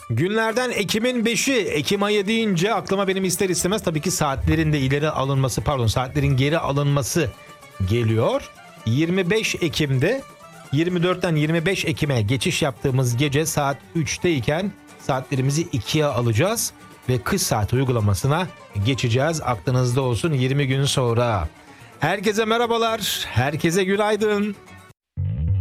Günlerden Ekim'in 5'i, Ekim ayı deyince aklıma benim ister istemez tabii ki saatlerin de ileri alınması, saatlerin geri alınması geliyor. 25 Ekim'de 24'ten 25 Ekim'e geçiş yaptığımız gece saat 3'teyken saatlerimizi 2'ye alacağız ve kış saat uygulamasına geçeceğiz. Aklınızda olsun, 20 gün sonra. Herkese merhabalar, herkese günaydın.